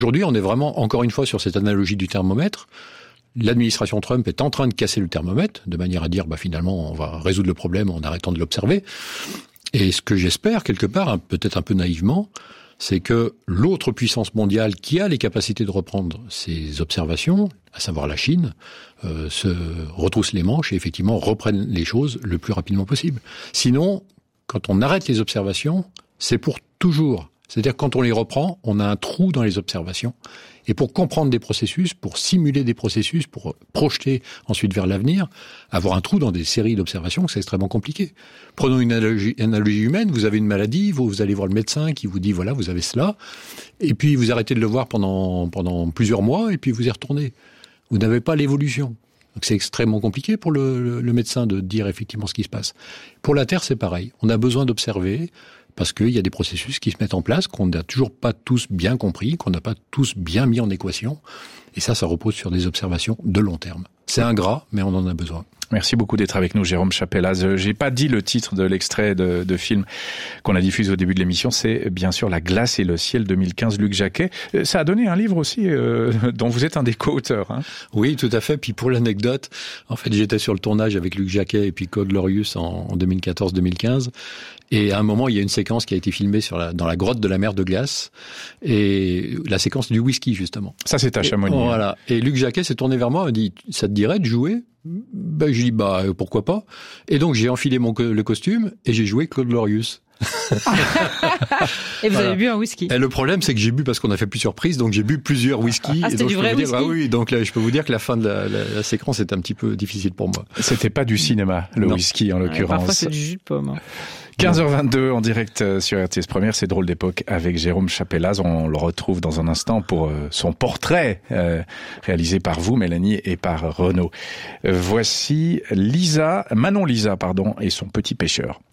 Aujourd'hui, on est vraiment, encore une fois, sur cette analogie du thermomètre. L'administration Trump est en train de casser le thermomètre, de manière à dire, finalement, on va résoudre le problème en arrêtant de l'observer. Et ce que j'espère, quelque part, peut-être un peu naïvement, c'est que l'autre puissance mondiale qui a les capacités de reprendre ces observations, à savoir la Chine, se retrousse les manches et effectivement reprenne les choses le plus rapidement possible. Sinon, quand on arrête les observations, c'est pour toujours. C'est-à-dire quand on les reprend, on a un trou dans les observations. Et pour comprendre des processus, pour simuler des processus, pour projeter ensuite vers l'avenir, avoir un trou dans des séries d'observations, c'est extrêmement compliqué. Prenons une analogie humaine, vous avez une maladie, vous allez voir le médecin qui vous dit voilà, vous avez cela, et puis vous arrêtez de le voir pendant plusieurs mois, et puis vous y retournez. Vous n'avez pas l'évolution. Donc c'est extrêmement compliqué pour le médecin de dire effectivement ce qui se passe. Pour la Terre, c'est pareil. On a besoin d'observer, parce qu'il y a des processus qui se mettent en place, qu'on n'a toujours pas tous bien compris, qu'on n'a pas tous bien mis en équation. Et ça repose sur des observations de long terme. C'est ingrat, mais on en a besoin. Merci beaucoup d'être avec nous, Jérôme Chapelaz. J'ai pas dit le titre de l'extrait de film qu'on a diffusé au début de l'émission. C'est bien sûr La glace et le ciel 2015, Luc Jacquet. Ça a donné un livre aussi dont vous êtes un des co-auteurs. Hein. Oui, tout à fait. Puis pour l'anecdote, en fait, j'étais sur le tournage avec Luc Jacquet et puis Claude Glorius en 2014-2015. Et à un moment, il y a une séquence qui a été filmée dans la grotte de la mer de glace. Et la séquence du whisky, justement. Ça, c'est à Chamonix. Voilà. Et Luc Jacquet s'est tourné vers moi et m'a dit, ça te dirait de jouer? Je dis, pourquoi pas? Et donc, j'ai enfilé le costume et j'ai joué Claude Glorius. Et vous avez bu un whisky. Et le problème, c'est que j'ai bu parce qu'on a fait plusieurs prises, donc j'ai bu plusieurs whiskies. C'était du vrai whisky. Oui, donc là, je peux vous dire que la fin de la séquence est un petit peu difficile pour moi. C'était pas du cinéma, whisky en l'occurrence. Parfois, c'est du jus de pomme. 15h22 en direct sur RTS Première, c'est Drôle d'époque avec Jérôme Chapelaz. On le retrouve dans un instant pour son portrait réalisé par vous, Mélanie, et par Renaud. Voici Manon Lisa, et son petit pêcheur.